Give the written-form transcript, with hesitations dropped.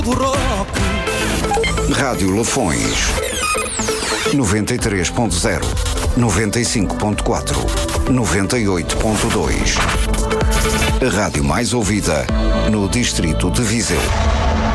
do rock. Rádio Lafões 93.0, 95.4, 98.2. A rádio mais ouvida no distrito de Viseu.